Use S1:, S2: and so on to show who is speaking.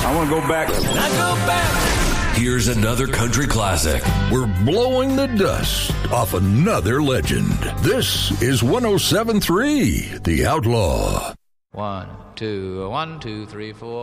S1: I want to go back.
S2: I go back.
S3: Here's another country classic.
S4: We're blowing the dust off another legend. This is 107.3 The Outlaw.
S2: 1, 2, 1, 2, 3, 4.